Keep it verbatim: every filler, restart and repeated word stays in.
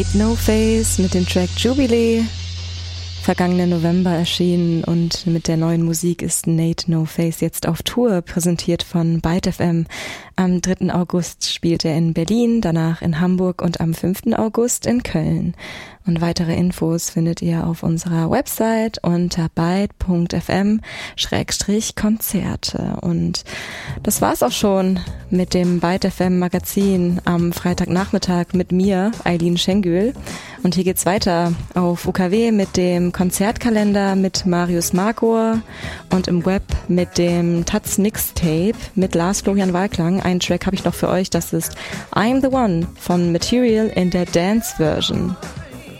No Face mit dem Track Jubilee, vergangenen November erschienen, und mit der neuen Musik ist Nate No Face jetzt auf Tour, präsentiert von Byte F M. Am dritten August spielt er in Berlin, danach in Hamburg und am fünften August in Köln. Und weitere Infos findet ihr auf unserer Website unter byte punkt f m Schrägstrich Konzerte. Und das war's auch schon mit dem Byte F M Magazin am Freitagnachmittag mit mir, Eileen Schengül. Und hier geht's weiter auf U K W mit dem Konzertkalender mit Marius Markor und im Web mit dem Taz Mixtape mit Lars Florian Walklang. Einen Track habe ich noch für euch, das ist I'm the One von Material in der Dance Version.